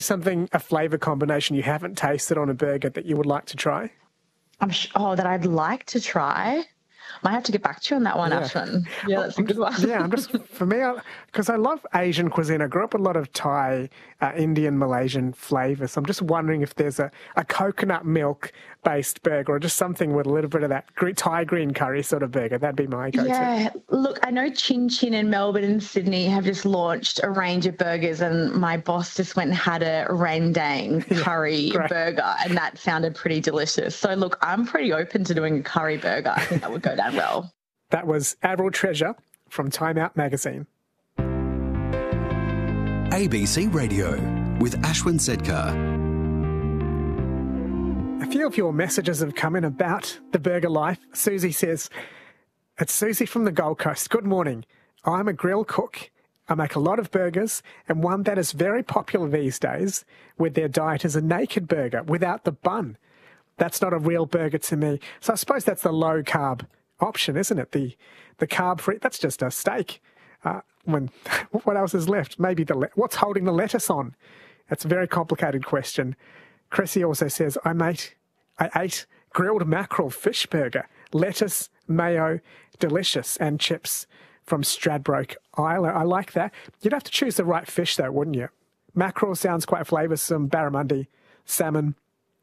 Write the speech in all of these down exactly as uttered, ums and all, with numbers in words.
Something, a flavour combination you haven't tasted on a burger that you would like to try? I'm sh- oh, that I'd like to try. Might have to get back to you on that one, Yeah. Ashwin. Yeah, that's a good one. Yeah, I'm just, for me, because I, I love Asian cuisine. I grew up with a lot of Thai, uh, Indian, Malaysian flavours. I'm just wondering if there's a, a coconut milk-based burger or just something with a little bit of that gre- Thai green curry sort of burger. That'd be my go-to. Yeah, look, I know Chin Chin in Melbourne and Sydney have just launched a range of burgers, and my boss just went and had a rendang curry Great. burger, and that sounded pretty delicious. So, look, I'm pretty open to doing a curry burger. I think that would go down well. That was Admiral Treasure from Time Out magazine. A B C Radio with Ashwin Sedkar. A few of your messages have come in about the burger life. Susie says, it's Susie from the Gold Coast. Good morning. I'm a grill cook. I make a lot of burgers, and one that is very popular these days with their diet is a naked burger without the bun. That's not a real burger to me. So I suppose that's the low-carb option, isn't it? The the carb-free, that's just a steak. Uh, when what else is left? Maybe the le- what's holding the lettuce on? That's a very complicated question. Cressy also says, I made, I ate grilled mackerel fish burger, lettuce, mayo, delicious, and chips from Stradbroke Island. I like that. You'd have to choose the right fish though, wouldn't you? Mackerel sounds quite flavoursome, barramundi, salmon.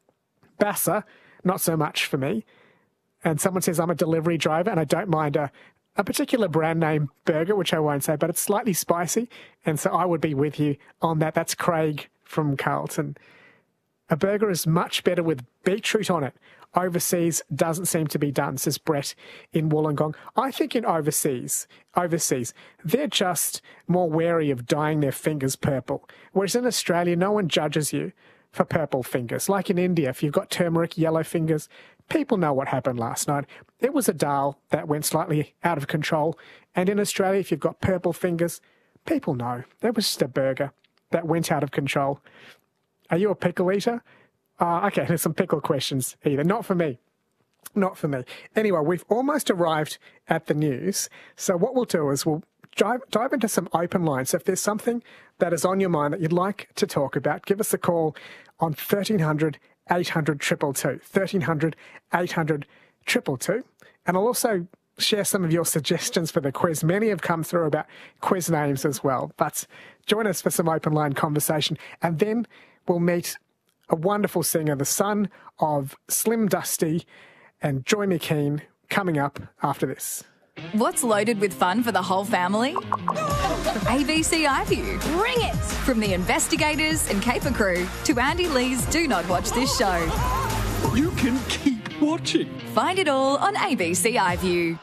Bassa, not so much for me. And someone says I'm a delivery driver and I don't mind a, a particular brand name burger, which I won't say, but it's slightly spicy. And so I would be with you on that. That's Craig from Carlton. A burger is much better with beetroot on it. Overseas doesn't seem to be done, says Brett in Wollongong. I think in overseas, overseas, they're just more wary of dyeing their fingers purple. Whereas in Australia, no one judges you for purple fingers. Like in India, if you've got turmeric yellow fingers, people know what happened last night. It was a dal that went slightly out of control. And in Australia, if you've got purple fingers, people know. It was just a burger that went out of control. Are you a pickle eater? Uh, okay, there's some pickle questions either. Not for me. Not for me. Anyway, we've almost arrived at the news. So what we'll do is we'll dive, dive into some open lines. So if there's something that is on your mind that you'd like to talk about, give us a call on thirteen hundred, eight hundred, two two two. thirteen hundred, eight hundred, two two two. And I'll also share some of your suggestions for the quiz. Many have come through about quiz names as well. But join us for some open line conversation. And then we'll meet a wonderful singer, the son of Slim Dusty and Joy McKean, coming up after this. What's loaded with fun for the whole family? A B C iView. Bring it! From the investigators and Caper crew to Andy Lee's Do Not Watch This Show. You can keep watching. Find it all on A B C iView.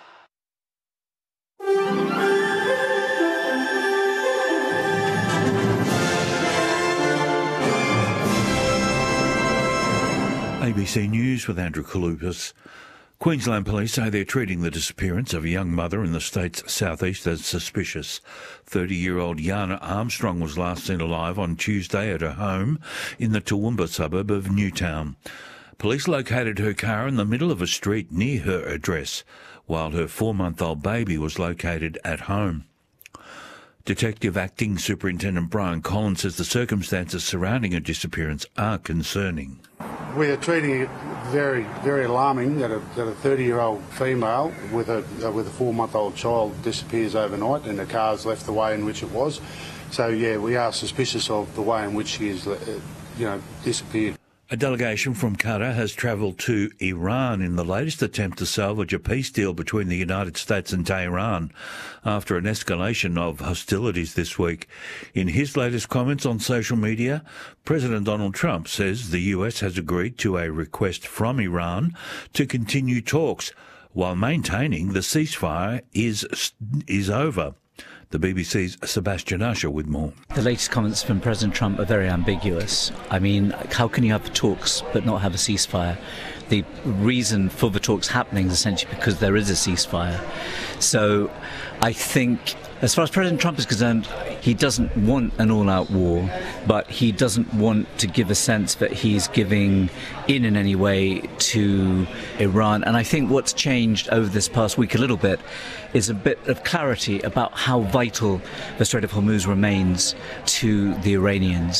A B C News with Andrew Kalupas. Queensland Police say they're treating the disappearance of a young mother in the state's southeast as suspicious. thirty-year-old Yana Armstrong was last seen alive on Tuesday at her home in the Toowoomba suburb of Newtown. Police located her car in the middle of a street near her address, while her four-month-old baby was located at home. Detective Acting Superintendent Brian Collins says the circumstances surrounding her disappearance are concerning. We are treating it very, very alarming that a that a thirty-year-old female with a uh, with a four-month-old child disappears overnight, and the car's left the way in which it was. So yeah, we are suspicious of the way in which she is, uh, you know, disappeared. A delegation from Qatar has travelled to Iran in the latest attempt to salvage a peace deal between the United States and Tehran after an escalation of hostilities this week. In his latest comments on social media, President Donald Trump says the U S has agreed to a request from Iran to continue talks while maintaining the ceasefire is is over. The B B C's Sebastian Usher with more. The latest comments from President Trump are very ambiguous. I mean, how can you have talks but not have a ceasefire? The reason for the talks happening is essentially because there is a ceasefire. So I think, as far as President Trump is concerned, he doesn't want an all-out war, but he doesn't want to give a sense that he's giving in in any way to Iran. And I think what's changed over this past week a little bit is a bit of clarity about how vital the Strait of Hormuz remains to the Iranians.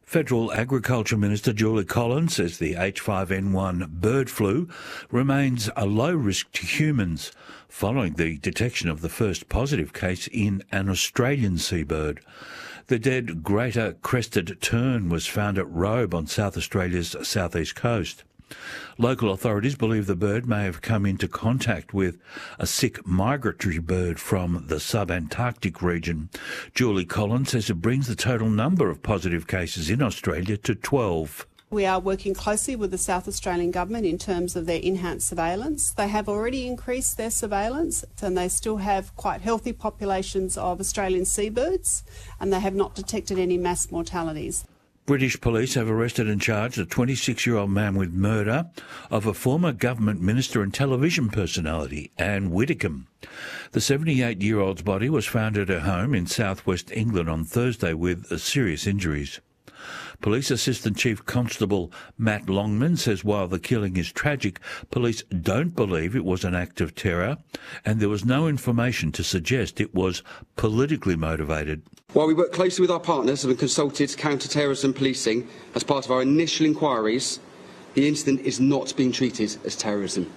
Federal Agriculture Minister Julie Collins says the H five N one bird flu remains a low risk to humans following the detection of the first positive case in an Australian seabird. The dead greater crested tern was found at Robe on South Australia's southeast coast. Local authorities believe the bird may have come into contact with a sick migratory bird from the sub-Antarctic region. Julie Collins says it brings the total number of positive cases in Australia to twelve. We are working closely with the South Australian Government in terms of their enhanced surveillance. They have already increased their surveillance and they still have quite healthy populations of Australian seabirds, and they have not detected any mass mortalities. British police have arrested and charged a twenty-six-year-old man with murder of a former government minister and television personality, Anne Widdecombe. The seventy-eight-year-old's body was found at her home in southwest England on Thursday with serious injuries. Police Assistant Chief Constable Matt Longman says while the killing is tragic, police don't believe it was an act of terror and there was no information to suggest it was politically motivated. While we work closely with our partners and consulted counter-terrorism policing as part of our initial inquiries, the incident is not being treated as terrorism.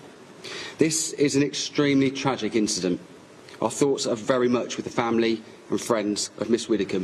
This is an extremely tragic incident. Our thoughts are very much with the family and friends of Miss Widdecombe.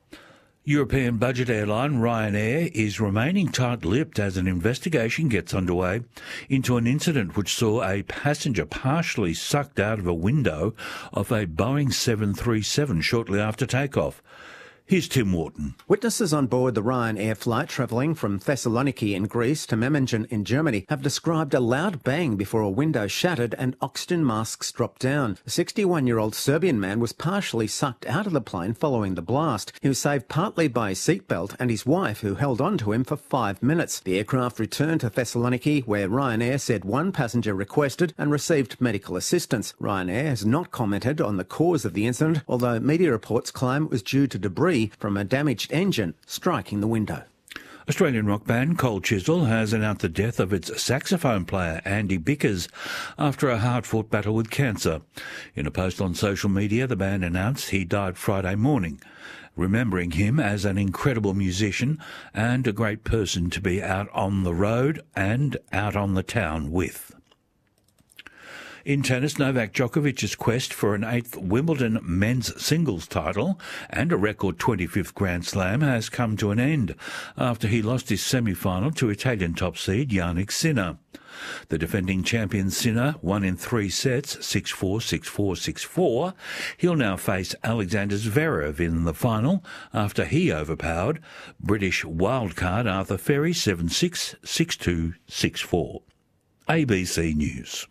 European budget airline Ryanair is remaining tight-lipped as an investigation gets underway into an incident which saw a passenger partially sucked out of a window of a Boeing seven thirty-seven shortly after takeoff. Here's Tim Wharton. Witnesses on board the Ryanair flight travelling from Thessaloniki in Greece to Memmingen in Germany have described a loud bang before a window shattered and oxygen masks dropped down. A sixty-one-year-old Serbian man was partially sucked out of the plane following the blast. He was saved partly by his seatbelt and his wife, who held on to him for five minutes. The aircraft returned to Thessaloniki, where Ryanair said one passenger requested and received medical assistance. Ryanair has not commented on the cause of the incident, although media reports claim it was due to debris from a damaged engine striking the window. Australian rock band Cold Chisel has announced the death of its saxophone player Andy Bickers after a hard-fought battle with cancer. In a post on social media, the band announced he died Friday morning, remembering him as an incredible musician and a great person to be out on the road and out on the town with. In tennis, Novak Djokovic's quest for an eighth Wimbledon men's singles title and a record twenty-fifth Grand Slam has come to an end after he lost his semi-final to Italian top seed Jannik Sinner. The defending champion Sinner won in three sets, six four, six four, six four. He'll now face Alexander Zverev in the final after he overpowered British wildcard Arthur Ferry seven six, six two, six four. A B C News.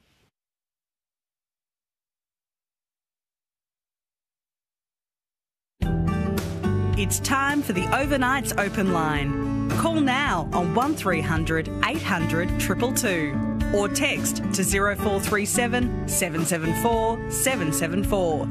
It's time for the Overnights Open Line. Call now on one three hundred eight hundred two two two or text to zero four three seven seven seven four seven seven four.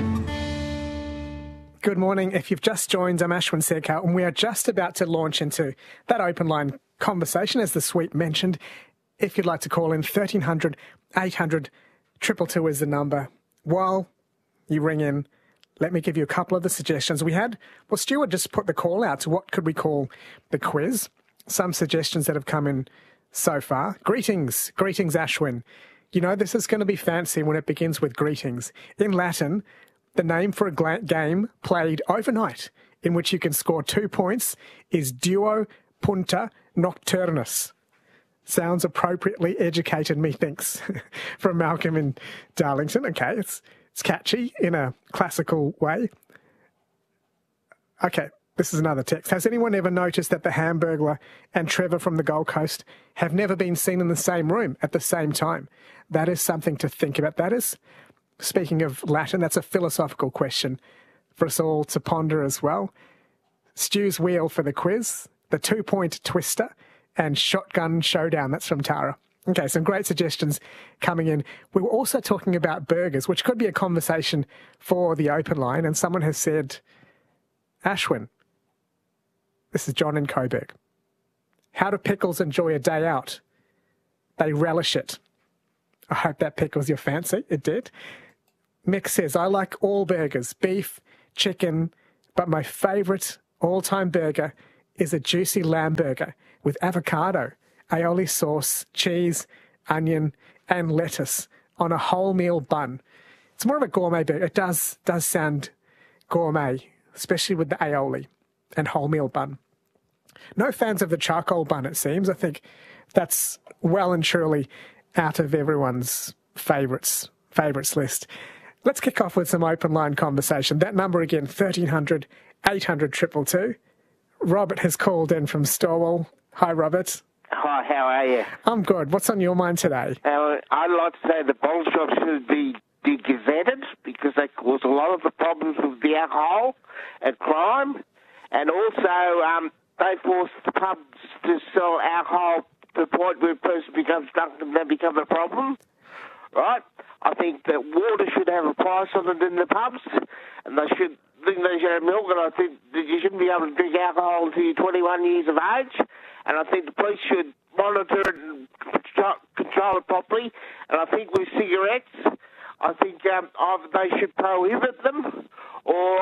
Good morning. If you've just joined, I'm Ashwin Sedkar, and we are just about to launch into that open line conversation, as the sweep mentioned. If you'd like to call in, thirteen hundred eight hundred two two two is the number. While you ring in, let me give you a couple of the suggestions we had. Well, Stuart just put the call out to what could we call the quiz. Some suggestions that have come in so far. Greetings. Greetings, Ashwin. You know, this is going to be fancy when it begins with greetings. In Latin, the name for a gla- game played overnight in which you can score two points is duo punta nocturnus. Sounds appropriately educated, methinks, from Malcolm in Darlington. Okay, it's it's catchy in a classical way. Okay, this is another text. Has anyone ever noticed that the Hamburglar and Trevor from the Gold Coast have never been seen in the same room at the same time? That is something to think about. That is, speaking of Latin, that's a philosophical question for us all to ponder as well. Stu's wheel for the quiz, the two-point twister, and shotgun showdown. That's from Tara. Okay, some great suggestions coming in. We were also talking about burgers, which could be a conversation for the open line. And someone has said, Ashwin, this is John in Coburg. How do pickles enjoy a day out? They relish it. I hope that pickles your fancy. It did. Mick says, I like all burgers, beef, chicken, but my favourite all-time burger is a juicy lamb burger with avocado, aioli sauce, cheese, onion, and lettuce on a wholemeal bun. It's more of a gourmet burger. It does does sound gourmet, especially with the aioli and wholemeal bun. No fans of the charcoal bun, it seems. I think that's well and truly out of everyone's favourites favourites list. Let's kick off with some open line conversation. That number again, thirteen hundred, eight hundred, two two two. Robert has called in from Stowell. Hi, Robert. Hi, how are you? I'm good. What's on your mind today? Uh, I'd like to say the bottle shops should be de-gazetted because they cause a lot of the problems with the alcohol and crime. And also, um, they force the pubs to sell alcohol to the point where a person becomes drunk and they become a problem. Right? I think that water should have a price on it in the pubs, and they should think they should have milk, and I think that you shouldn't be able to drink alcohol until you're twenty-one years of age, and I think the police should monitor it and control it properly, and I think with cigarettes, I think um, either they should prohibit them or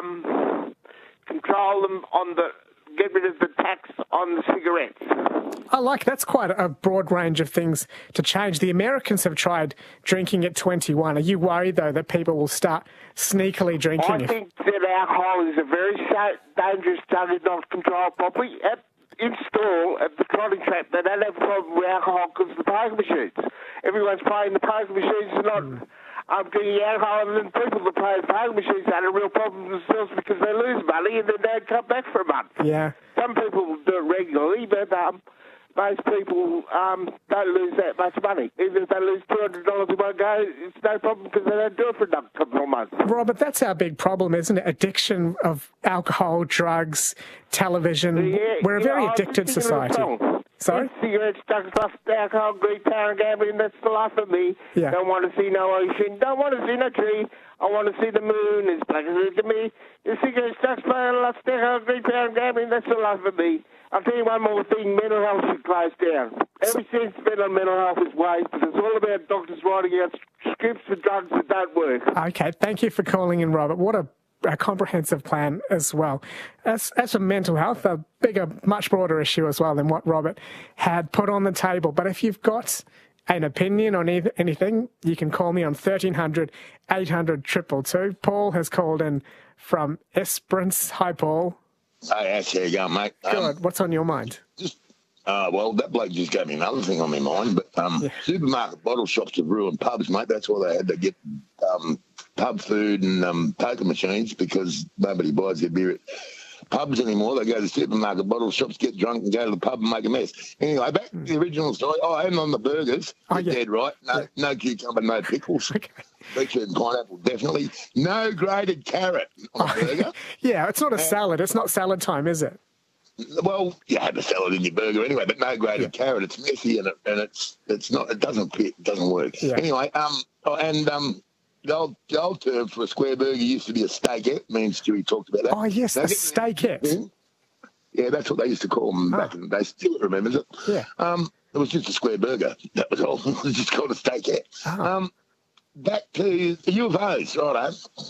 um, control them on the, get rid of the tax on the cigarettes. I like, that's quite a broad range of things to change. The Americans have tried drinking at twenty-one. Are you worried, though, that people will start sneakily drinking? I think that alcohol is a very dangerous drug if not controlled properly. At, in store, at the trotting trap, they don't have a problem with alcohol because of the poker machines. Everyone's playing the poker machines and not mm. um, drinking alcohol, and then people that play the poker machines had a real problem with themselves because they lose money and then they don't come back for a month. Yeah. Some people do it regularly, but um, most people um, don't lose that much money. Even if they lose two hundred dollars in one go, it's no problem because they don't do it for another couple of months. Robert, that's our big problem, isn't it? Addiction of alcohol, drugs, television. Yeah, We're a yeah, very I addicted society. Sorry? Cigarettes, drugs, lust, alcohol, greed, power, and gambling, that's the life of me. Yeah. Don't want to see no ocean, don't want to see no tree. I want to see the moon as black as it can be. The cigarettes, drugs, power, lust, alcohol, greed, power, and gambling, that's the life of me. I'll tell you one more thing, mental health should close down. Every sense spent on mental health is waste because it's all about doctors writing out scripts for drugs that don't work. Okay, thank you for calling in, Robert. What a, a comprehensive plan as well. As, as for mental health, a bigger, much broader issue as well than what Robert had put on the table. But if you've got an opinion on either, anything, you can call me on thirteen hundred, eight hundred, two two two. Paul has called in from Esperance. Hi, Paul. Hey, Ash, how you going, mate? Good. Um, What's on your mind? Just, uh, well, that bloke just gave me another thing on my mind, but um, yeah. supermarket bottle shops have ruined pubs, mate. That's why they had to get um, pub food and um, poker machines because nobody buys their beer at pubs anymore. They go to supermarket bottle shops, get drunk, and go to the pub and make a mess. Anyway, back to the original story. Oh, and on the burgers, oh, you're yeah. dead right. No, yeah. no cucumber, no pickles. Okay. Beetroot and pineapple, definitely. No grated carrot on a burger. Yeah, it's not a salad. It's not salad time, is it? Well, you have a salad in your burger anyway, but no grated yeah. carrot. It's messy and it and it's it's not. It doesn't fit. It doesn't work. Yeah. Anyway, um, oh, and um, the old, the old term for a square burger used to be a steakette. Me and Stewie talked about that. Oh yes, now, a steakette. Yeah, that's what they used to call them oh. back in the day. Still remembers it. Yeah. Um, it was just a square burger. That was all. It was just called a steakette. Oh. Um. Back to the U F Os, righto.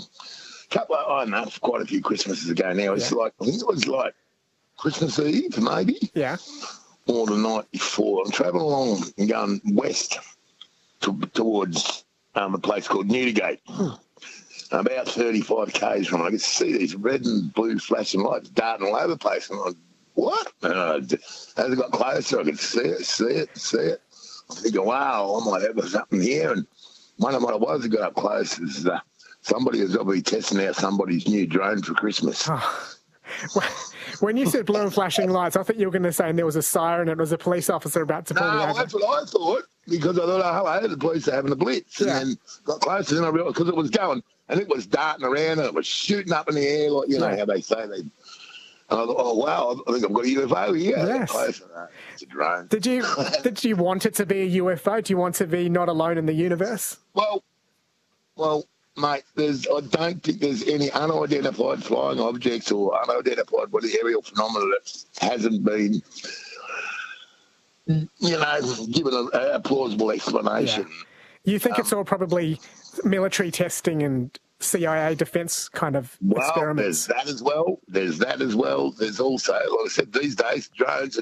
Couple of, I don't know, quite a few Christmases ago now. It's yeah. like, I think it was like Christmas Eve, maybe. Yeah. Or the night before. I'm travelling along and going west to, towards um, a place called Newdigate. Hmm. About thirty-five kays from it. I could see these red and blue flashing lights darting all over the place. And I'm like, what? And I, as I got closer, I could see it, see it, see it. I'm thinking, wow, I might have something here. And one of what I was, I got up close, is uh, somebody was obviously testing out somebody's new drone for Christmas. Oh. When you said blue and flashing lights, I thought you were going to say and there was a siren and it was a police officer about to pull no, me over. No, that's what I thought, because I thought, oh, hello, the police are having a blitz. Yeah. And then got closer and I realised, because it was going, and it was darting around and it was shooting up in the air, like, you know, yeah. how they say they... And I thought, oh, wow, I think I've got a U F O here. Yes. Closer. No, it's a drone. Did you, did you want it to be a U F O? Do you want to be not alone in the universe? Well, well, mate, there's, I don't think there's any unidentified flying objects or unidentified what aerial phenomena that hasn't been, you know, given a, a plausible explanation. Yeah. You think um, it's all probably military testing and C I A defence kind of well, experiments. There's that as well. There's that as well. There's also, like I said, these days drones